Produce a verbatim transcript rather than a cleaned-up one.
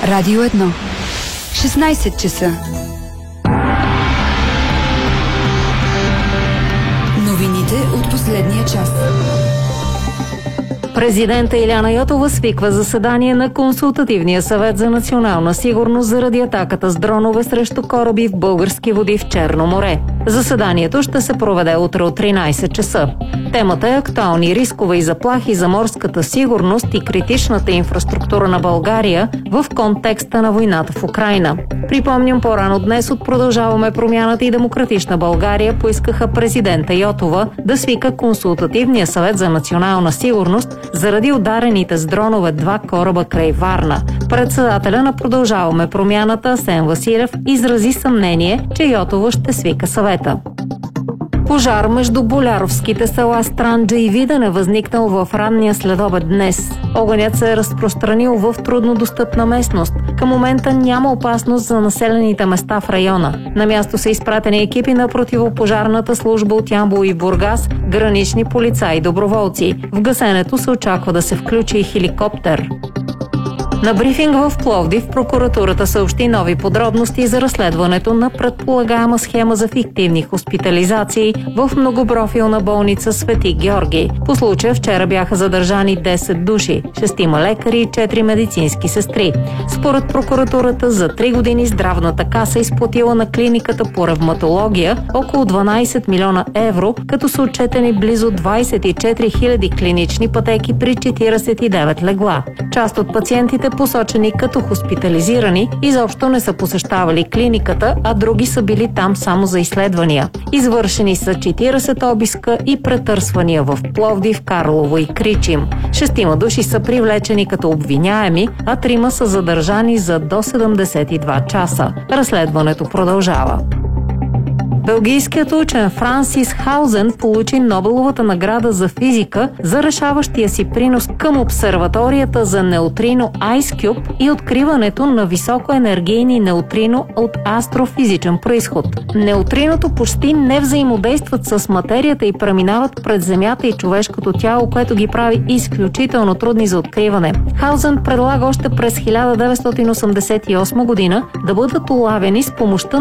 Радио едно. шестнайсет часа. Новините от последния час. Президента Иляна Йотова свиква заседание на Консултативния съвет за национална сигурност заради атаката с дронове срещу кораби в български води в Черно море. Заседанието ще се проведе утре от тринайсет часа. Темата е актуални рискове и заплахи за морската сигурност и критичната инфраструктура на България в контекста на войната в Украйна. Припомням, по-рано днес от Продължаваме промяната и Демократична България поискаха президента Йотова да свика Консултативния съвет за национална сигурност заради ударените с дронове два кораба край Варна. Председателя на Продължаваме промяната Асен Василев изрази съмнение, че Йотова ще свика съвета. Пожар между боляровските села Странджа и Виден е възникнал в ранния следобед днес. Огънят се е разпространил в труднодостъпна местност. Към момента няма опасност за населените места в района. На място са изпратени екипи на противопожарната служба от Ямбол и Бургас, гранични полицаи и доброволци. В гасенето се очаква да се включи и хеликоптер. На брифинг в Пловдив прокуратурата съобщи нови подробности за разследването на предполагаема схема за фиктивни хоспитализации в многопрофилна болница Свети Георги. По случая вчера бяха задържани десет души, шестима лекари и четири медицински сестри. Според прокуратурата за три години здравната каса изплатила на клиниката по ревматология около дванайсет милиона евро, като са отчетени близо двайсет и четири хиляди клинични пътеки при четирийсет и девет легла. Част от пациентите, посочени като хоспитализирани, изобщо не са посещавали клиниката, а други са били там само за изследвания. Извършени са четирийсет обиска и претърсвания в Пловдив, Карлово и Кричим. Шестима души са привлечени като обвиняеми, а трима са задържани за до седемдесет и два часа. Разследването продължава. Белгийският учен Франсис Хаузен получи Нобеловата награда за физика за решаващия си принос към обсерваторията за неутрино IceCube и откриването на високоенергийни неутрино от астрофизичен происход. Неутриното почти не взаимодействат с материята и преминават през Земята и човешкото тяло, което ги прави изключително трудни за откриване. Хаузен предлага още през хиляда деветстотин осемдесет и осма година да бъдат улавени с помощта